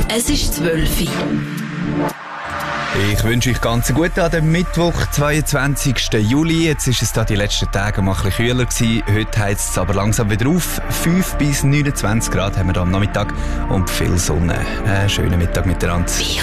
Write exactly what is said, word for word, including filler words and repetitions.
Es ist zwölf Uhr. Ich wünsche euch ganz gut an dem Mittwoch, zweiundzwanzigsten Juli. Jetzt ist es da die letzten Tage mal ein bisschen kühler gewesen. Heute heisst es aber langsam wieder auf. fünf bis neunundzwanzig Grad haben wir da am Nachmittag und viel Sonne. Einen schönen Mittag miteinander.